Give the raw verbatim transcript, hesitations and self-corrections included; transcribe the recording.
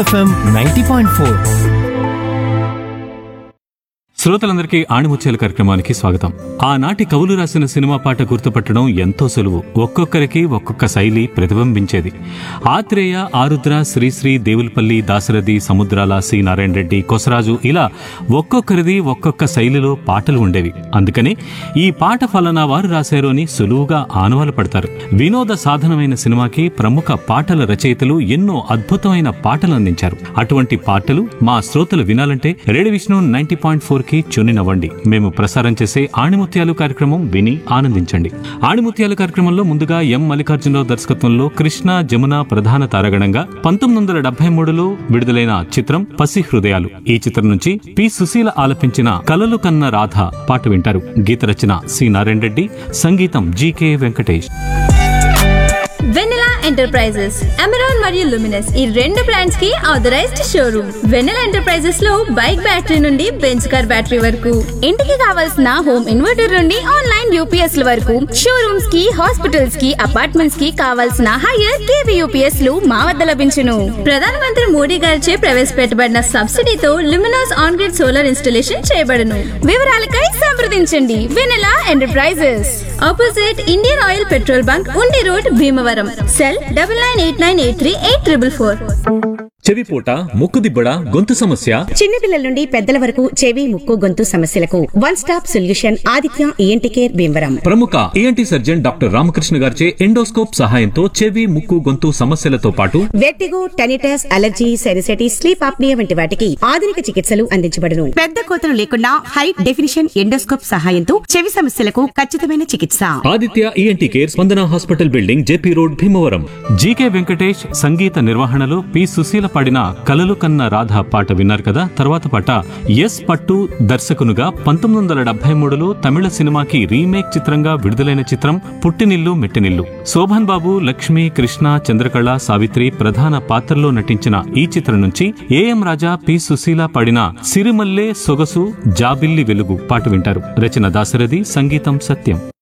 FM ninety point four. శ్రోతలందరికీ ఆణిముత్యాల కార్యక్రమానికి స్వాగతం. ఆనాటి కవులు రాసిన సినిమా పాట గుర్తుపట్టడం ఎంతో సులువు. ఒక్కొక్కరికి ఒక్కొక్క శైలి ప్రతిబింబించేది. ఆత్రేయ, ఆరుద్ర, శ్రీశ్రీ, దేవులపల్లి, దాశరథి, సముద్రాల, సి నారాయణ రెడ్డి, కొసరాజు ఇలా ఒక్కొక్కరిది ఒక్కొక్క శైలిలో పాటలు ఉండేవి. అందుకని ఈ పాట ఫలానా వారు రాశారు అని సులువుగా ఆనవాలు పడతారు. వినోద సాధనమైన సినిమాకి ప్రముఖ పాటల రచయితలు ఎన్నో అద్భుతమైన పాటలు అందించారు. అటువంటి పాటలు మా శ్రోతలు వినాలంటే radio Vishnu ninety point four కి చునినవ్వండి. మేము ప్రసారం చేసే ఆణిముత్యాలు కార్యక్రమం విని ఆనందించండి. ఆణిముత్యాలు కార్యక్రమంలో ముందుగా ఎం మల్లికార్జునరావు దర్శకత్వంలో కృష్ణ, జమున ప్రధాన తారాగణంగా పంతొమ్మిది వందల డెబ్బై మూడులో విడుదలైన చిత్రం పసి హృదయాలు. ఈ చిత్రం నుంచి పి సుశీల ఆలపించిన కలలు కన్న రాధ పాట వింటారు. గీత రచన సి నారాయణ రెడ్డి, సంగీతం జీకే వెంకటేష్. వెన్నెలా ఎంటర్ప్రైజెస్, అమెరాన్ మరియు లుమినస్ ఈ రెండు బ్రాండ్స్ కి ఆథరైజ్డ్ షోరూమ్. వెన్నెలా ఎంటర్ప్రైజెస్ లో బైక్ బ్యాటరీ నుండి బెంచ్ కార్ బ్యాటరీ వరకు, ఇంటికి కావాల్సిన హోమ్ ఇన్వర్టర్ నుండి ఆన్లైన్ యూపీఎస్ ల వరకు, షోరూమ్స్ కి, హాస్పిటల్స్ కి, అపార్ట్మెంట్స్ కి కావాల్సిన హైయర్ కేవీ యూపీఎస్ లు మా వద్ద లభించును. ప్రధానమంత్రి మోడీ గారిచే ప్రవేశపెట్టబడిన సబ్సిడీతో Luminous on grid solar installation చేయబడును. వివరాలకై సంప్రదించండి. వెన్నెలా enterprises, opposite Indian oil petrol bunk, ఉండి road, Bhimavaram. Cell double nine eight nine eight three eight triple four. చెవిపోట, ముక్కుదిబ్బడ, గొంతు సమస్య, చిన్నపిల్లల నుండి పెద్దల వరకు చెవి, ముక్కు, గొంతు సమస్యలకు one stop solution Aditya ENT care Bhimavaram. ప్రముఖ ఈఎన్టీ సర్జన్ డాక్టర్ రామకృష్ణ గారిచే ఎండోస్కోప్ సహాయంతో చెవి, ముక్కు, గొంతు సమస్యలతో పాటు vertigo, tinnitus, allergy, సెరిసెటిస్, sleep apnoea వంటి వాటికి ఆధునిక చికిత్సలు అందించబడును. పెద్ద కోతలు లేకుండా హై డెఫినిషన్ ఎండోస్కోప్ సహాయంతో చెవి సమస్యలకు ఖచ్చితమైన చికిత్స. ఆదిత్య ఈఎన్టీ కేర్, స్పందన hospital building, JP road, Bhimavaram. GK Venkatesh సంగీత నిర్వహణలో పి సుశీల పాడిన కలలు కన్న రాధ పాట విన్నారు కదా. తర్వాత పాట ఎస్ పట్టు దర్శకునుగా పంతొమ్మిది వందల డెబ్బై మూడులో తమిళ సినిమాకి రీమేక్ చిత్రంగా విడుదలైన చిత్రం పుట్టినిల్లు మెట్టినిల్లు. శోభన్ బాబు, లక్ష్మి, కృష్ణ, చంద్రకళ, సావిత్రి ప్రధాన పాత్రలో నటించిన ఈ చిత్రం నుంచి ఏఎం రాజా, పి సుశీల పాడిన సిరిమల్లె సొగసు జాబిల్లి వెలుగు పాట వింటారు. రచన దాశరథి, సంగీతం సత్యం.